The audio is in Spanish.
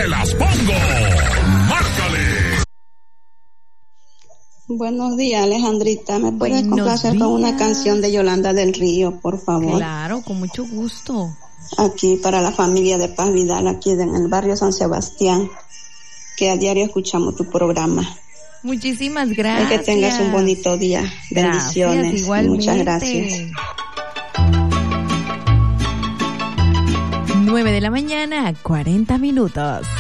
las pongo. ¡Márcale! Buenos días, Alejandrita. ¿Me puedes complacer con una canción de Yolanda del Río, por favor? Claro, con mucho gusto. Aquí para la familia de Paz Vidal, aquí en el barrio San Sebastián, que a diario escuchamos tu programa. Muchísimas gracias. Y que tengas un bonito día. Bendiciones. Gracias, igualmente. Muchas gracias. 9 de la mañana, 40 minutos.